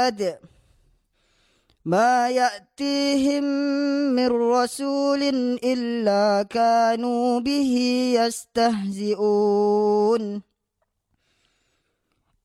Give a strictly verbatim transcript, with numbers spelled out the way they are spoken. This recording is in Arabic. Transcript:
العباد ما يأتيهم من رسول إلا كانوا به يستهزئون